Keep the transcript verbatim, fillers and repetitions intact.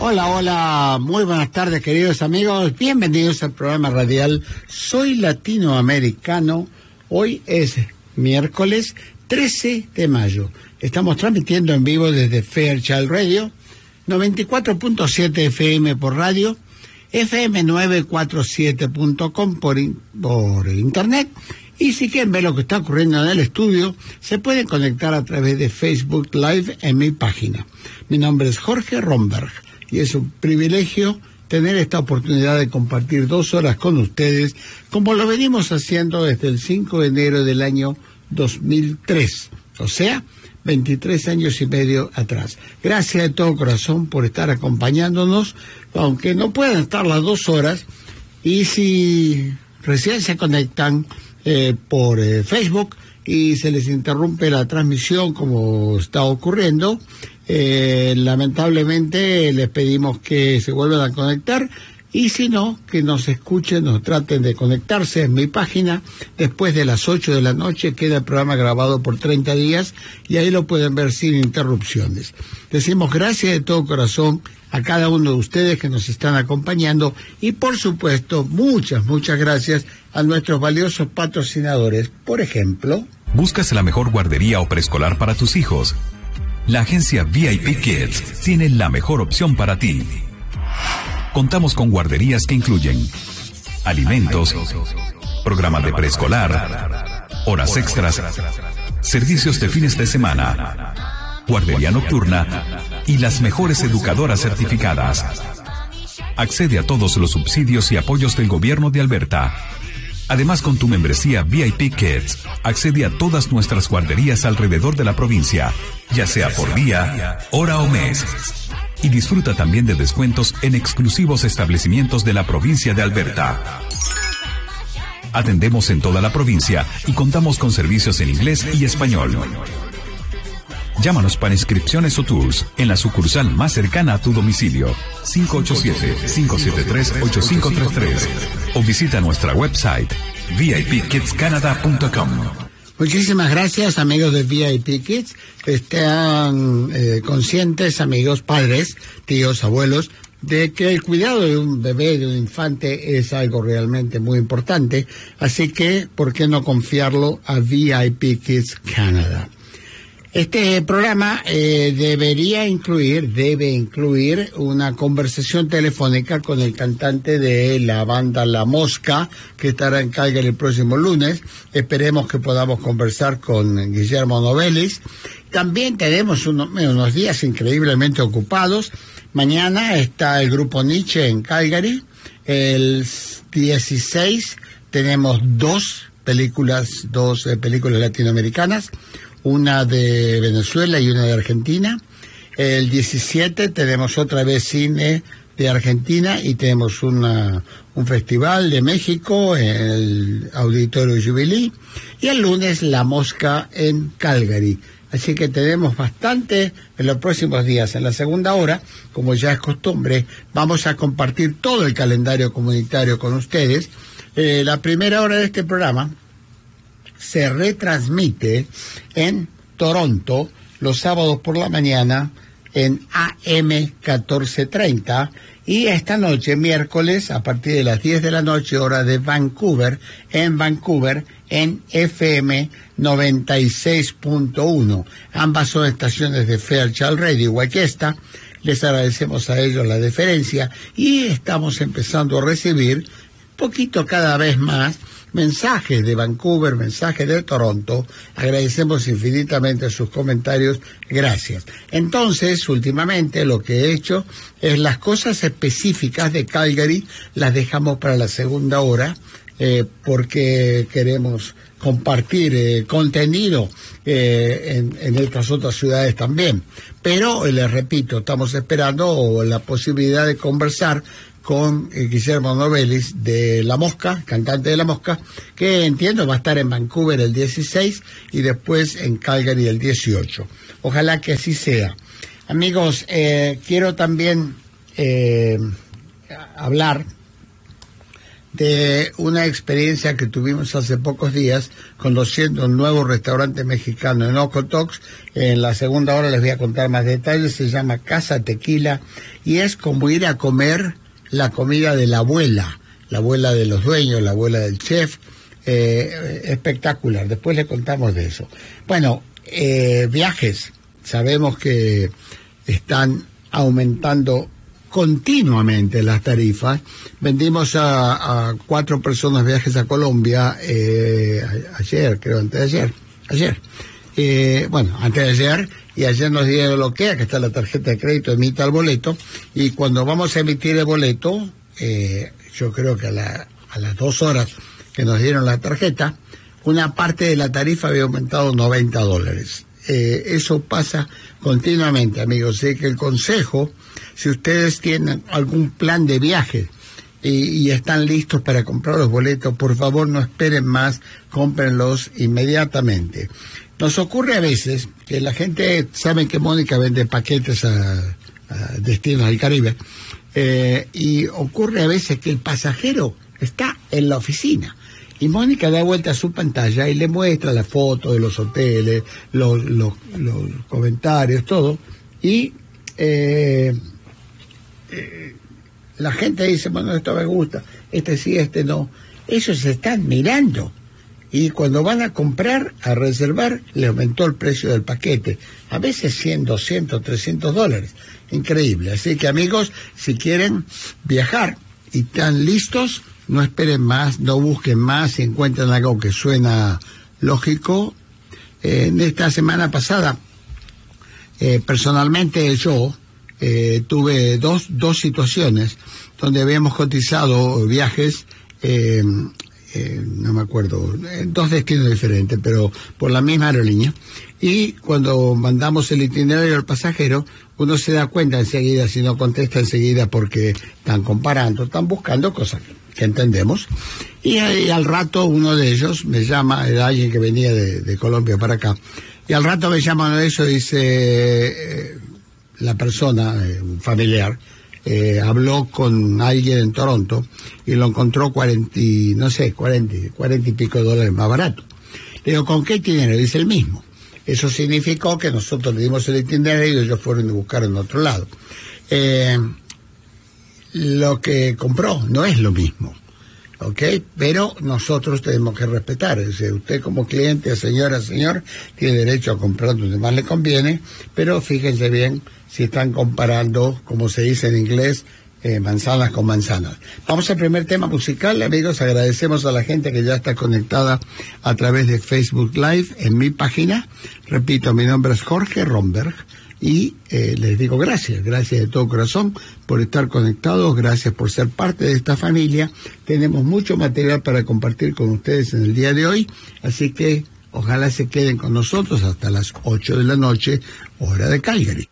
Hola, hola, muy buenas tardes, queridos amigos. Bienvenidos al programa radial Soy Latinoamericano. Hoy es miércoles trece de mayo. Estamos transmitiendo en vivo desde Fairchild Radio, noventa y cuatro punto siete F M por radio, F M novecientos cuarenta y siete punto com por, in, por internet. Y si quieren ver lo que está ocurriendo en el estudio, se pueden conectar a través de Facebook Live en mi página. Mi nombre es Jorge Romberg y es un privilegio tener esta oportunidad de compartir dos horas con ustedes, como lo venimos haciendo desde el cinco de enero del año dos mil tres, o sea, veintitrés años y medio atrás. Gracias de todo corazón por estar acompañándonos, aunque no puedan estar las dos horas, y si recién se conectan eh, por eh, Facebook y se les interrumpe la transmisión como está ocurriendo, eh, lamentablemente les pedimos que se vuelvan a conectar, y si no, que nos escuchen, nos traten de conectarse en mi página. Después de las ocho de la noche queda el programa grabado por treinta días y ahí lo pueden ver sin interrupciones. Decimos gracias de todo corazón a cada uno de ustedes que nos están acompañando, y por supuesto muchas, muchas gracias a nuestros valiosos patrocinadores. Por ejemplo, ¿buscas la mejor guardería o preescolar para tus hijos? La agencia V I P Kids tiene la mejor opción para ti. Contamos con guarderías que incluyen alimentos, programas de preescolar, horas extras, servicios de fines de semana, guardería nocturna y las mejores educadoras certificadas. Accede a todos los subsidios y apoyos del gobierno de Alberta. Además, con tu membresía V I P Kids, accede a todas nuestras guarderías alrededor de la provincia, ya sea por día, hora o mes. Y disfruta también de descuentos en exclusivos establecimientos de la provincia de Alberta. Atendemos en toda la provincia y contamos con servicios en inglés y español. Llámanos para inscripciones o tours en la sucursal más cercana a tu domicilio, cinco ocho siete, cinco siete tres, ocho cinco tres tres, o visita nuestra website v i p kids canada punto com. Muchísimas gracias, amigos de V I P Kids. Estén eh, conscientes, amigos, padres, tíos, abuelos, de que el cuidado de un bebé, de un infante, es algo realmente muy importante. Así que, ¿por qué no confiarlo a V I P Kids Canada? Este programa eh, debería incluir, debe incluir una conversación telefónica con el cantante de la banda La Mosca, que estará en Calgary el próximo lunes. Esperemos que podamos conversar con Guillermo Novelis. También tenemos unos, unos días increíblemente ocupados. Mañana está el grupo Nietzsche en Calgary. El dieciséis tenemos dos películas, dos eh, películas latinoamericanas, una de Venezuela y una de Argentina. El diecisiete tenemos otra vez cine de Argentina y tenemos una, un festival de México en el Auditorio Jubilee. Y el lunes La Mosca en Calgary. Así que tenemos bastante en los próximos días. En la segunda hora, como ya es costumbre, vamos a compartir todo el calendario comunitario con ustedes. Eh, la primera hora de este programa se retransmite en Toronto los sábados por la mañana en A M catorce treinta, y esta noche, miércoles, a partir de las diez de la noche, hora de Vancouver, en Vancouver, en F M noventa y seis punto uno. Ambas son estaciones de Fairchild Radio, igual que esta. Les agradecemos a ellos la deferencia y estamos empezando a recibir, poquito cada vez más, mensajes de Vancouver, mensajes de Toronto. Agradecemos infinitamente sus comentarios. Gracias. Entonces, últimamente lo que he hecho es las cosas específicas de Calgary las dejamos para la segunda hora, eh, porque queremos compartir eh, contenido eh, en, en estas otras ciudades también. Pero, eh, les repito, estamos esperando la posibilidad de conversar con eh, Guillermo Novelis de La Mosca, cantante de La Mosca, que entiendo va a estar en Vancouver el dieciséis y después en Calgary el dieciocho. Ojalá que así sea. Amigos, eh, quiero también eh, hablar de una experiencia que tuvimos hace pocos días conociendo un nuevo restaurante mexicano en Ocotox. En la segunda hora les voy a contar más detalles. Se llama Casa Tequila y es como ir a comer la comida de la abuela, la abuela de los dueños, la abuela del chef. Eh, espectacular, después le contamos de eso. Bueno, eh, viajes, sabemos que están aumentando continuamente las tarifas. Vendimos a, a cuatro personas viajes a Colombia eh, a, ayer, creo, antes de ayer, ayer. Eh, bueno, antes de ayer, y ayer nos dieron lo que que está la tarjeta de crédito, emita el boleto, y cuando vamos a emitir el boleto, eh, yo creo que a, la, a las dos horas que nos dieron la tarjeta, una parte de la tarifa había aumentado noventa dólares. Eh, eso pasa continuamente, amigos. Así que el consejo, si ustedes tienen algún plan de viaje y, y están listos para comprar los boletos, por favor no esperen más, cómprenlos inmediatamente. Nos ocurre a veces que la gente, saben que Mónica vende paquetes a, a destinos del Caribe, eh, y ocurre a veces que el pasajero está en la oficina. Y Mónica da vuelta a su pantalla y le muestra la foto de los hoteles, los, los, los comentarios, todo. Y eh, eh, la gente dice, bueno, esto me gusta, este sí, este no. Ellos se están mirando. Y cuando van a comprar, a reservar, le aumentó el precio del paquete. A veces cien, doscientos, trescientos dólares. Increíble. Así que, amigos, si quieren viajar y están listos, no esperen más, no busquen más, si encuentran algo que suena lógico. Eh, en esta semana pasada, eh, personalmente yo eh, tuve dos, dos situaciones donde habíamos cotizado viajes, eh, eh, no me acuerdo, en dos destinos diferentes, pero por la misma aerolínea. Y cuando mandamos el itinerario al pasajero, uno se da cuenta enseguida, si no contesta enseguida, porque están comparando, están buscando cosas que entendemos. Y, y al rato uno de ellos me llama, era alguien que venía de, de Colombia para acá, y al rato me llama uno de ellos y dice, eh, la persona, eh, un familiar, eh, habló con alguien en Toronto y lo encontró cuarenta, no sé, cuarenta, cuarenta y pico dólares más barato. Le digo, ¿con qué dinero? Dice, el mismo. Eso significó que nosotros le dimos el itinerario y ellos fueron a buscar en otro lado. Eh, lo que compró no es lo mismo, ¿ok? Pero nosotros tenemos que respetar. Es decir, usted como cliente, señora, señor, tiene derecho a comprar donde más le conviene, pero fíjense bien si están comparando, como se dice en inglés, Eh, manzanas con manzanas. Vamos al primer tema musical, amigos. Agradecemos a la gente que ya está conectada a través de Facebook Live en mi página. Repito, mi nombre es Jorge Romberg y eh, les digo gracias, gracias de todo corazón por estar conectados, gracias por ser parte de esta familia. Tenemos mucho material para compartir con ustedes en el día de hoy, así que ojalá se queden con nosotros hasta las ocho de la noche, hora de Calgary.